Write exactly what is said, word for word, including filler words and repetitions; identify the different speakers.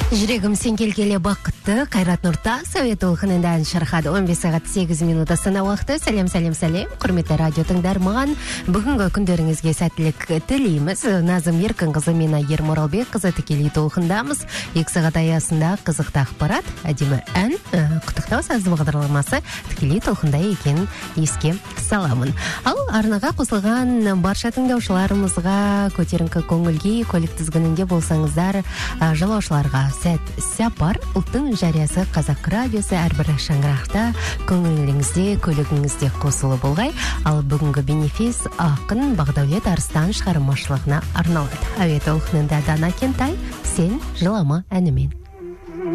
Speaker 1: Жүрегім сен келгелі бақытты, Қайрат Нұртас, Совет Олқынында ән шырқады. он бес сағат сегіз минут астана уақыты. Сәлем, сәлем, сәлем. Құрметті радио тыңдарман, бүгінгі күндеріңізге сәттілік тілейміз. Назым Еркінқызы мен Айгер Моралбекқызы тікелей толқындамыз. Екі сағат аясында қызықты ақпарат, әдемі ән, құттықтау сазды бағдарламасы тікелей толқында екенін еске саламын. Ал арнаға қосылған барша тыңдаушыларымызға көтеріңкі көңілге, көлік тізгінінде болсаңыздар, жолаушыларға сәт сапар. Ұлттың жариясы Қазақ радиосы әрбір шаңырақта көңіліңізде, көлігіңізде қосылы болғай. Ал бүгінгі бенефис ақын Бағдаулет Арыстан шығармашылығына арналады. Әуе толқынында Дана Кентай, сен жылама әнімен.